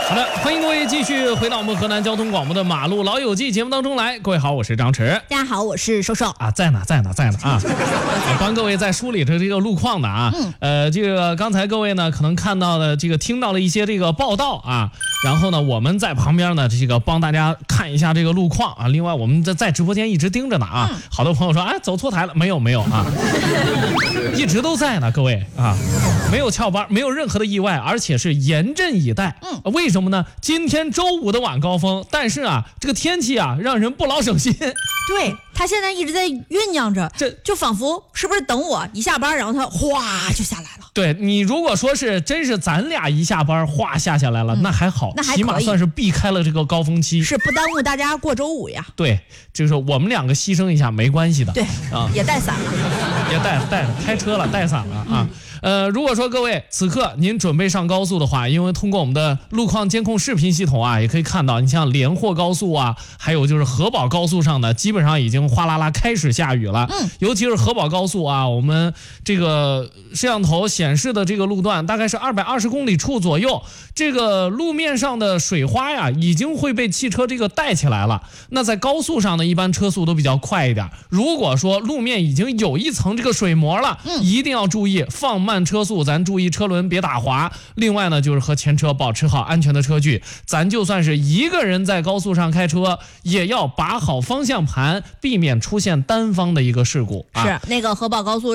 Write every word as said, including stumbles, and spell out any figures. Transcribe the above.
好的，欢迎各位继续回到我们河南交通广播的马路老友记节目当中来。各位好，我是张弛。 大家好，我是瘦瘦啊，在呢，在呢，在呢啊！帮各位在梳理着这个路况的啊。嗯。呃，这个刚才各位呢可能看到的这个听到了一些这个报道啊，然后呢我们在旁边呢这个帮大家看一下这个路况啊。另外我们在在直播间一直盯着呢啊。嗯、好多朋友说哎走错台了，没有没有啊，一直都在呢，各位啊，没有翘班，没有任何的意外，而且是严阵以待。嗯。为什么呢？今天周五的晚高峰，但是啊这个天气啊让人不老省心。 对，他现在一直在酝酿着，这就仿佛是不是等我一下班，然后他哗就下来了。对， 你如果说是真是咱俩一下班哗下下来了，嗯、那还好， 那还起码算是避开了这个高峰期， 是不耽误大家过周五呀。 对，就是说我们两个牺牲一下没关系的。 对啊，也带伞了， 也带带开车了，带伞了啊。嗯呃，如果说各位此刻您准备上高速的话，因为通过我们的路况监控视频系统啊，也可以看到，你像连霍高速啊，还有就是河宝高速上呢，基本上已经哗啦啦开始下雨了。嗯，尤其是河宝高速啊，我们这个摄像头显示的这个路段大概是二百二十公里处左右，这个路面上的水花呀，已经会被汽车这个带起来了。那在高速上呢，一般车速都比较快一点。如果说路面已经有一层这个水膜了，嗯，一定要注意放慢车速，咱注意车轮别打滑。另外呢，就是和前车保持好安全的车距。咱就算是一个人在高速上开车，也要把好方向盘，避免出现单方的一个事故。 是、啊、那个河宝高速